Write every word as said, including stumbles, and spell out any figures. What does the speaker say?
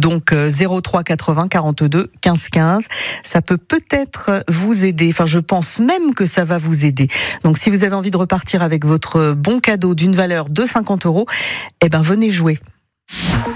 Donc zéro trois quatre-vingts quarante-deux quinze quinze. Ça peut peut-être vous aider. Enfin, je pense même que ça va vous aider. Donc si vous avez envie de repartir avec votre bon cadeau d'une valeur de cinquante euros, eh ben venez jouer.